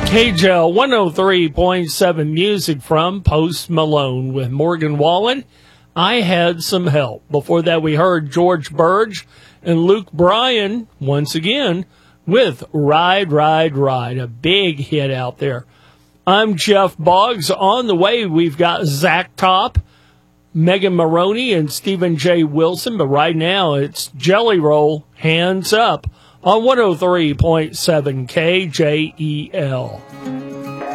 KJL 103.7 music from Post Malone with Morgan Wallen. I Had Some Help. Before that, we heard George Burge and Luke Bryan once again with Ride, Ride, Ride, a big hit out there. I'm Jeff Boggs. On the way, we've got Zach Top, Megan Maroney, and Stephen J. Wilson. But right now, it's Jelly Roll, Hands Up, on 103.7 KJEL.